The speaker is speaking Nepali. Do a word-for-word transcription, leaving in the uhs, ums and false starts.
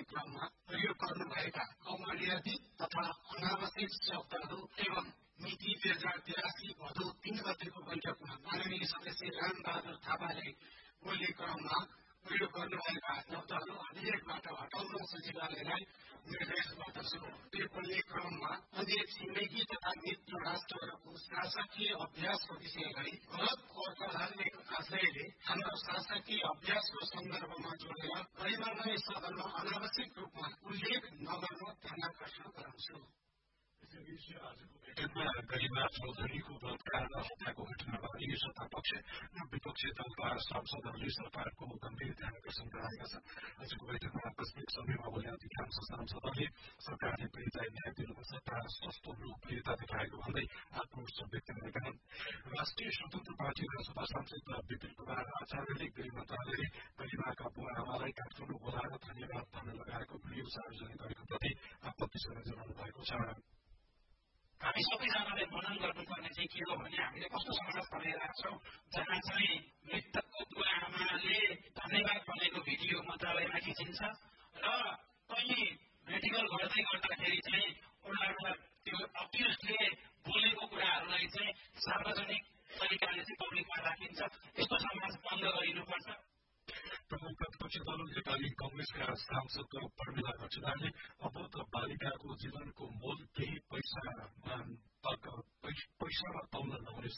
क्रममा प्रयोग गर्नुभएका अमर्यादित तथा अनावश्यक शब्दहरू एवं मिति दुई हजार तिरासी भदौ तीन गतेको बैठकमा माननीय सदस्य रामबहादुर थापाले बोल्ने क्रममा प्रयोग गर्नुभएका शब्दहरू अधिलेखबाट हटाउन सचिवालयलाई निर्देश गर्दछु। यो बोल्ने क्रममा अन्य छिमेकी तथा मित्र राष्ट्रहरूको शासकीय अभ्यासको विषय गरी गलत अर्थ हाल्ने आशयले हाम्रो शासकीय अभ्यासको सन्दर्भमा जोडेर गरिमामय सदनमा अनावश्यक रूपमा उल्लेख नगर्न ध्यानाकर्षण गराउँछु। आजको बैठकमा गरिमा चौधरीको बलात्कार र हत्याको घटनामा यी सत्तापक्ष र विपक्षी दलका सांसदहरूले सरकारको गम्भीर ध्यान आकर्षण गराएका छन्। आजको बैठकमा आकस्मिक समयमा बोले अधिकांश सांसदहरूले सरकारले पीडितलाई न्याय दिनुपर्छ तथा सस्तो लोकप्रियता देखाएको भन्दै आक्रोश व्यक्त गरेका छन्। राष्ट्रिय स्वतन्त्र पार्टी राजसभा सांसद विपिन कुमार आचार्यले गृह मन्त्रालयले गरिमाका बुवा आमालाई काठमाडौँ बोलाएर धन्यवाद भन्न लगाएको भिडियो सार्वजनिक गरेको प्रति आपत्ति समेत जनाउनु भएको छ। हामी सबैजनाले मनन गर्नुपर्ने चाहिँ के हो भने हामीले कस्तो समाज बनाइरहेका छौँ जहाँ चाहिँ मृतकको बुवा आमाले धन्यवाद भनेको भिडियो मन्त्रालयमा खिचिन्छ र कहीँ मेडिकल गर्दै गर्दाखेरि चाहिँ उनीहरूलाई त्यो अक्युजले बोलेको कुराहरूलाई चाहिँ सार्वजनिक तरिकाले चाहिँ पब्लिकमा राखिन्छ। यस्तो समाज बन्द गरिनुपर्छ। प्रमुख प्रतिपक्षी दल नेपाली कंग्रेसका सांसद प्रमिला गच्छदारले अबोध बालिकाको जीवनको मोल केही पैसा पैसामा तौल नहुने